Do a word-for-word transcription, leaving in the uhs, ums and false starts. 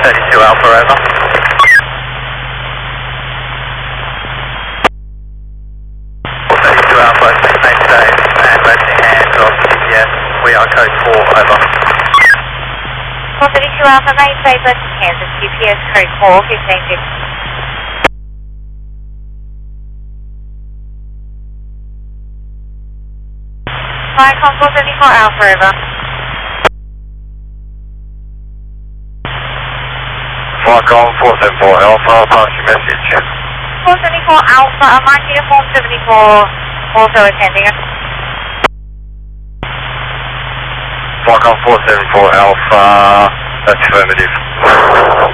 thirty-two Alpha, over. thirty-two Alpha, maintain safe and resting hands off G P S. We are code four, over. four thirty-two Alpha, maintain resting hands of G P S code four, fifteen fifty. Viacom four seventy-four Alpha, over. Viacom four seventy-four Alpha, pass your message. four seventy-four Alpha, Mike Uniform seventy-four, also attending us. Viacom four seventy-four Alpha, that's affirmative.